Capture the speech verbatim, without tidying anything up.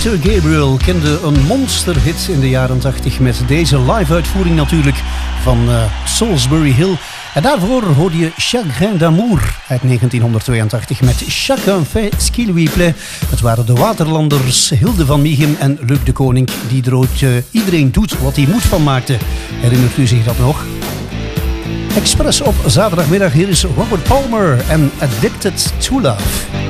Peter Gabriel kende een monsterhit in de jaren tachtig met deze live-uitvoering natuurlijk van uh, Salisbury Hill. En daarvoor hoorde je Chagrin d'amour uit negentienhonderdtweeëntachtig met Chacun fait ce qu'il lui plaît. Het waren de Waterlanders Hilde van Mieghem en Luc de Koning die er ooit uh, iedereen doet wat hij moet van maakte. Herinnert u zich dat nog? Express op zaterdagmiddag, hier is Robert Palmer en Addicted to Love.